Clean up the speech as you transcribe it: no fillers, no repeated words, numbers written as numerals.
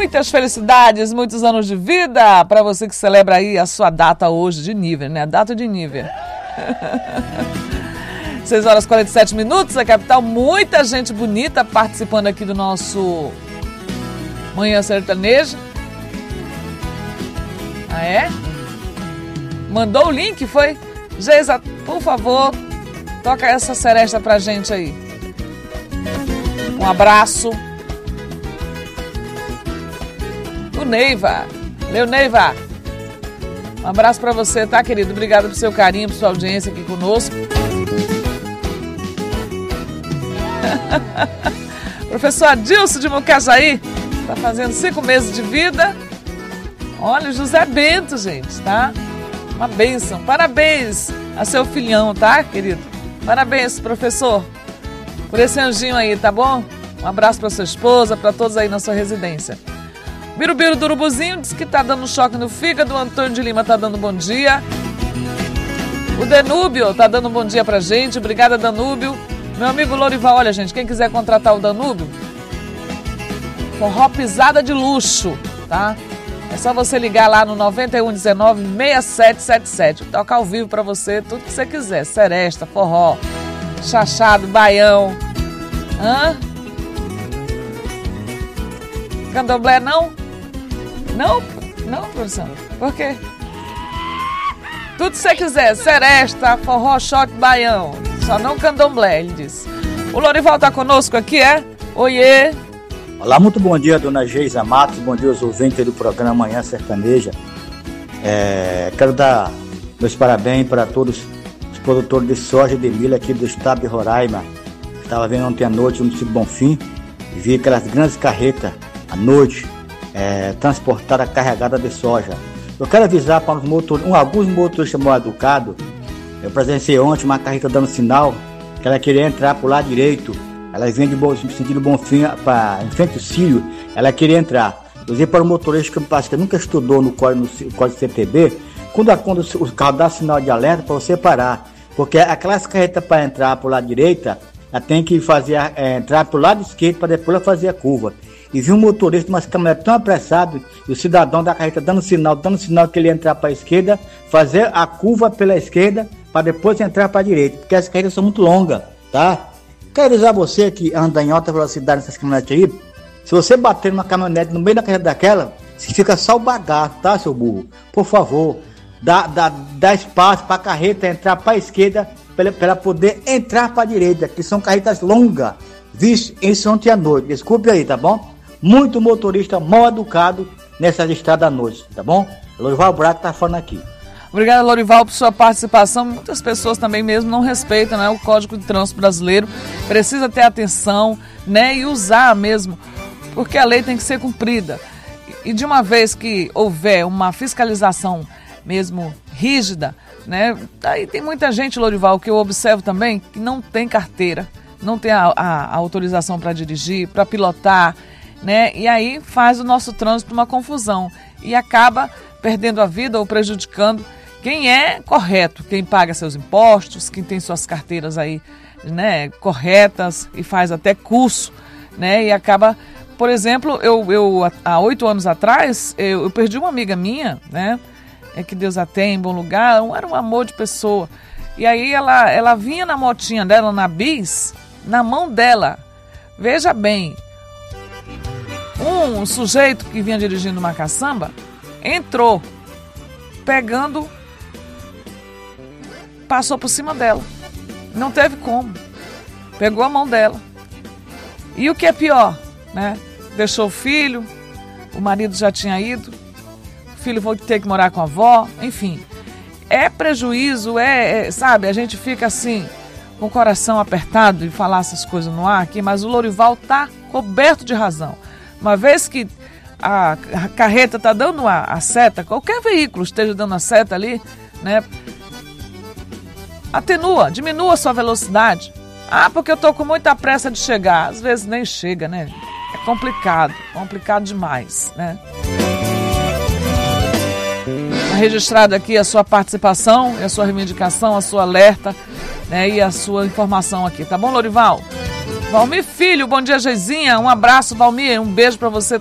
Muitas felicidades, muitos anos de vida para você que celebra aí a sua data hoje de nível, né? A data de nível. 6 horas e 47 minutos, a capital, muita gente bonita participando aqui do nosso Manhã Sertaneja. Ah, é? Mandou o link, foi? Geisa, por favor, toca essa seresta pra gente aí. Um abraço. O Neiva. Leu, Neiva. Um abraço pra você, tá, querido? Obrigado pelo seu carinho, por sua audiência aqui conosco. Professor Adilson de Mucajaí, tá fazendo 5 meses de vida. Olha, o José Bento, gente, tá? Uma bênção. Parabéns a seu filhão, tá, querido? Parabéns, professor, por esse anjinho aí, tá bom? Um abraço pra sua esposa, pra todos aí na sua residência. Birubiru do Urubuzinho diz que tá dando choque no fígado. O Antônio de Lima tá dando bom dia. O Danúbio tá dando um bom dia pra gente. Obrigada, Danúbio. Meu amigo Lorival, olha, gente, quem quiser contratar o Danúbio, forró pisada de luxo, tá? É só você ligar lá no 9119-6777. Toca ao vivo pra você tudo que você quiser. Seresta, forró, chachado, baião. Hã? Candomblé não? Não? Não, professor? Por quê? Tudo que você quiser. Seresta, forró, choque, baião. Só não candomblé, ele disse. O Lorival tá conosco aqui, é? Oiê. Olá, muito bom dia, dona Geisa Matos. Bom dia aos ouvintes do programa Manhã Sertaneja. Quero dar meus parabéns para todos os produtores de soja e de milho aqui do estado de Roraima. Estava vendo ontem à noite no município de Bonfim e vi aquelas grandes carretas à noite transportar a carregada de soja. Eu quero avisar para alguns motoristas mal educados. Eu presenciei ontem uma carreta dando sinal que ela queria entrar para o lado direito. Ela vinha no sentido Bonfim, em frente ao Cílio, ela queria entrar. Eu disse para o motorista que parece que nunca estudou no código CTB, quando o carro dá sinal de alerta para você parar. Porque aquelas carretas para entrar para o lado direito, ela tem que entrar para o lado esquerdo para depois ela fazer a curva. E vi um motorista, mas caminhonete tão apressado, e o cidadão da carreta dando sinal que ele ia entrar para a esquerda, fazer a curva pela esquerda, para depois entrar para a direita, porque as carretas são muito longas, tá? Quero avisar você que anda em alta velocidade nessas caminhonetes aí, se você bater numa caminhonete no meio da carreta daquela, fica só o bagaço, tá, seu burro? Por favor, dá espaço para a carreta entrar para a esquerda, para ela poder entrar para a direita, que são carretas longas. Vixe, isso ontem à noite, desculpe aí, tá bom? Muito motorista mal educado nessas estradas à noite, tá bom? Lorival Braco tá falando aqui. Obrigada, Lorival, por sua participação. Muitas pessoas também mesmo não respeitam, né, o Código de Trânsito Brasileiro. Precisa ter atenção, né, e usar mesmo, porque a lei tem que ser cumprida. E de uma vez que houver uma fiscalização mesmo rígida, né, aí tem muita gente, Lorival, que eu observo também, que não tem carteira, não tem a autorização para dirigir, para pilotar, né, e aí faz o nosso trânsito uma confusão e acaba perdendo a vida ou prejudicando quem é correto, quem paga seus impostos, quem tem suas carteiras aí, né, corretas e faz até curso, né, e acaba, por exemplo, eu há 8 anos atrás, eu perdi uma amiga minha, né, que Deus a tenha em bom lugar, era um amor de pessoa, e aí ela vinha na motinha dela, na bis, na mão dela, veja bem, um sujeito que vinha dirigindo uma caçamba, entrou, passou por cima dela, não teve como, pegou a mão dela, e o que é pior, né, deixou o filho, o marido já tinha ido, o filho foi ter que morar com a avó, enfim, é prejuízo, sabe, a gente fica assim, com o coração apertado de falar essas coisas no ar aqui, mas o Lorival tá coberto de razão, uma vez que a carreta está dando a seta, qualquer veículo esteja dando a seta ali, né? Diminua a sua velocidade. Ah, porque eu tô com muita pressa de chegar. Às vezes nem chega, né? É complicado demais, né? Tá registrado aqui a sua participação, a sua reivindicação, a sua alerta, né? E a sua informação aqui, tá bom, Lorival? Valmir Filho, bom dia, Geizinha. Um abraço, Valmir, um beijo para você